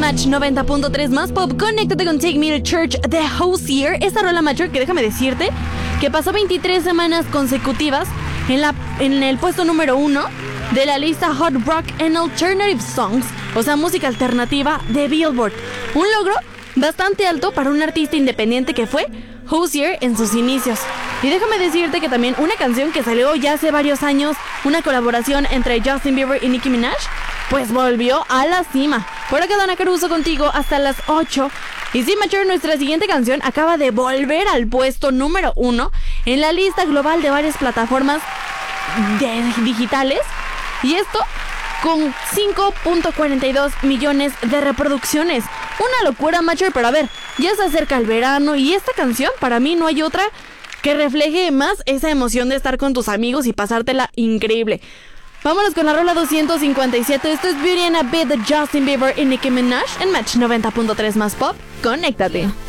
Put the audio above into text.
Match 90.3 más pop. Conéctate con Take Me to Church de Hozier. Esta rola mayor que déjame decirte que pasó 23 semanas consecutivas en el puesto número 1 de la lista Hot Rock and Alternative Songs, o sea, música alternativa de Billboard. Un logro bastante alto para un artista independiente que fue Hozier en sus inicios. Y déjame decirte que también una canción que salió ya hace varios años, una colaboración entre Justin Bieber y Nicki Minaj, pues volvió a la cima. Por acá Dana Caruso contigo hasta las 8. Y sí, Mature, nuestra siguiente canción acaba de volver al puesto número 1 en la lista global de varias plataformas digitales. Y esto con 5.42 millones de reproducciones. Una locura, Mature, pero a ver, ya se acerca el verano y esta canción para mí no hay otra que refleje más esa emoción de estar con tus amigos y pasártela increíble. Vámonos con la rola 257. Esto es Beauty and a Bit de Justin Bieber y Nicki Minaj en Match 90.3 más pop. Conéctate.